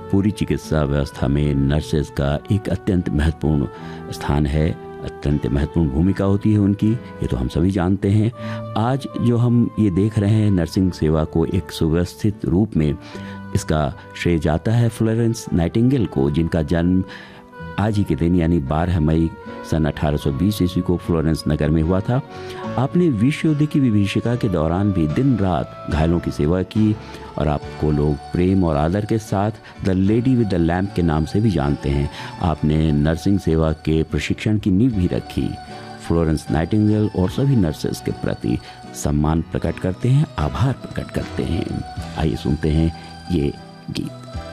पूरी चिकित्सा व्यवस्था में नर्सेज का एक अत्यंत महत्वपूर्ण स्थान है, अत्यंत महत्वपूर्ण भूमिका होती है उनकी, ये तो हम सभी जानते हैं। आज जो हम ये देख रहे हैं नर्सिंग सेवा को एक सुव्यवस्थित रूप में, इसका श्रेय जाता है फ्लोरेंस नाइटिंगेल को, जिनका जन्म आज ही के दिन यानी 12 मई सन 1820 ईस्वी को फ्लोरेंस नगर में हुआ था। आपने विश्व युद्ध की विभीषिका के दौरान भी दिन रात घायलों की सेवा की और आपको लोग प्रेम और आदर के साथ the lady with the lamp के नाम से भी जानते हैं। आपने नर्सिंग सेवा के प्रशिक्षण की नींव भी रखी। फ्लोरेंस नाइटिंगेल और सभी नर्सेस के प्रति सम्मान प्रकट करते हैं, आभार प्रकट करते हैं। आइए सुनते हैं ये गीत।